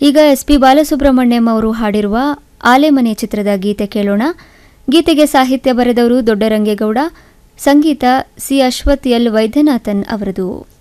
ಈಗ ಎಸ್.ಪಿ. ಬಾಲಸುಬ್ರಹ್ಮಣ್ಯಂ ಅವರು ಹಾಡಿರುವ ಆಲೆಮನೆ ಚಿತ್ರದ ಗೀತೆ ಕೇಳೋಣ. ಗೀತೆಗೆ ಸಾಹಿತ್ಯ ಬರೆದವರು ದೊಡ್ಡರಂಗೇಗೌಡ, ಸಂಗೀತ ಸಿ. ಅಶ್ವಥ್ ಎಲ್. ವೈದ್ಯನಾಥನ್ ಅವರದು.